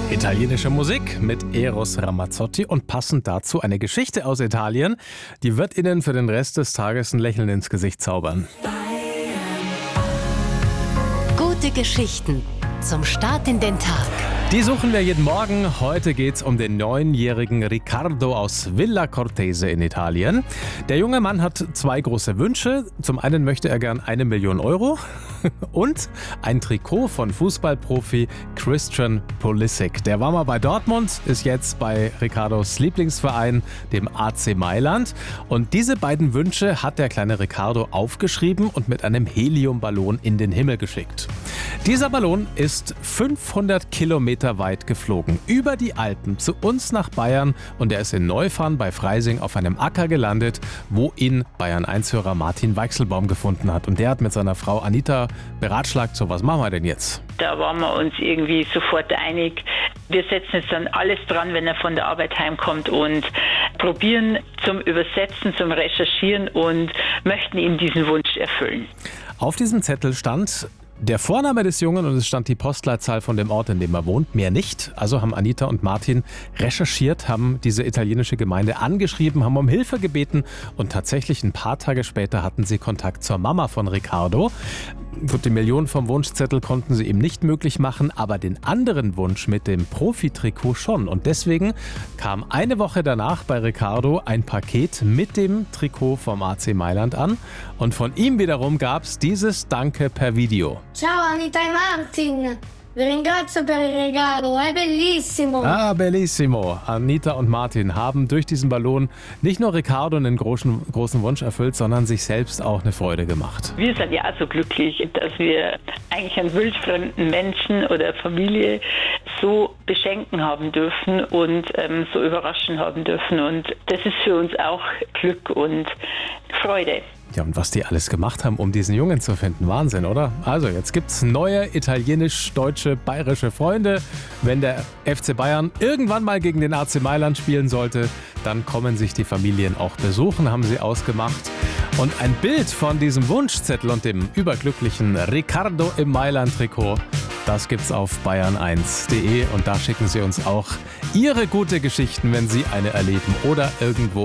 Italienische Musik mit Eros Ramazzotti und passend dazu eine Geschichte aus Italien. Die wird Ihnen für den Rest des Tages ein Lächeln ins Gesicht zaubern. Gute Geschichten zum Start in den Tag. Die suchen wir jeden Morgen. Heute geht's um den 9-jährigen Riccardo aus Villa Cortese in Italien. Der junge Mann hat zwei große Wünsche. Zum einen möchte er gern 1 Million Euro und ein Trikot von Fußballprofi Christian Pulisic. Der war mal bei Dortmund, ist jetzt bei Riccardos Lieblingsverein, dem AC Mailand. Und diese beiden Wünsche hat der kleine Riccardo aufgeschrieben und mit einem Heliumballon in den Himmel geschickt. Dieser Ballon ist 500 Kilometer weit geflogen, über die Alpen zu uns nach Bayern, und er ist in Neufahrn bei Freising auf einem Acker gelandet, wo ihn Bayern-1-Hörer Martin Weichselbaum gefunden hat. Und der hat mit seiner Frau Anita beratschlagt, so was machen wir denn jetzt? Da waren wir uns irgendwie sofort einig. Wir setzen jetzt dann alles dran, wenn er von der Arbeit heimkommt, und probieren zum Übersetzen, zum Recherchieren und möchten ihm diesen Wunsch erfüllen. Auf diesem Zettel stand der Vorname des Jungen und es stand die Postleitzahl von dem Ort, in dem er wohnt, mehr nicht. Also haben Anita und Martin recherchiert, haben diese italienische Gemeinde angeschrieben, haben um Hilfe gebeten und tatsächlich ein paar Tage später hatten sie Kontakt zur Mama von Riccardo. Gut, die Million vom Wunschzettel konnten sie ihm nicht möglich machen, aber den anderen Wunsch mit dem Profi-Trikot schon. Und deswegen kam eine Woche danach bei Riccardo ein Paket mit dem Trikot vom AC Mailand an. Und von ihm wiederum gab es dieses Danke per Video. Ciao Anita e Martin, vi ringrazio per il regalo, è bellissimo. Ah, bellissimo. Anita und Martin haben durch diesen Ballon nicht nur Riccardo einen großen Wunsch erfüllt, sondern sich selbst auch eine Freude gemacht. Wir sind ja so glücklich, dass wir eigentlich einen wildfremden Menschen oder Familie so beschenken haben dürfen und so überraschen haben dürfen. Und das ist für uns auch Glück und Freude. Ja, und was die alles gemacht haben, um diesen Jungen zu finden. Wahnsinn, oder? Also, jetzt gibt's neue italienisch-deutsche, bayerische Freunde. Wenn der FC Bayern irgendwann mal gegen den AC Mailand spielen sollte, dann kommen sich die Familien auch besuchen, haben sie ausgemacht. Und ein Bild von diesem Wunschzettel und dem überglücklichen Riccardo im Mailand-Trikot, das gibt's auf bayern1.de, und da schicken Sie uns auch Ihre gute Geschichten, wenn Sie eine erleben oder irgendwo